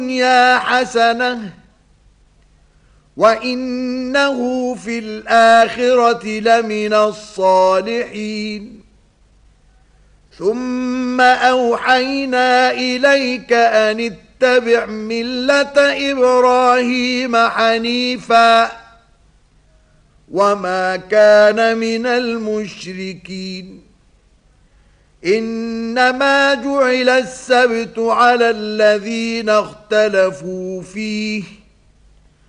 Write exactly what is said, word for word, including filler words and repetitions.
الدنيا حسنة وإنه في الآخرة لمن الصالحين ثم أوحينا إليك أن اتبع ملة إبراهيم حنيفا وما كان من المشركين إنما جعل السبت على الذين اختلفوا فيه